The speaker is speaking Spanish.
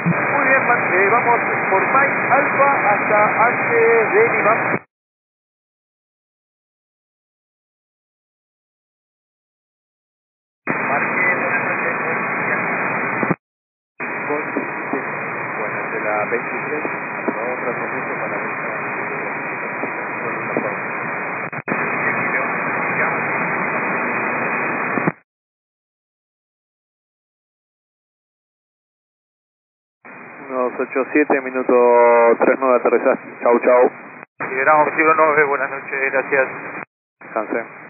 Muy bien, vamos por Mike Alfa hasta antes de Lima. Marque, buenas noches, bueno, de la 23, por favor, retroceso para la lista Unos 87, minuto 39 aterrizaje. Chau, chau. Liberamos 09, buenas noches, gracias. Descansen.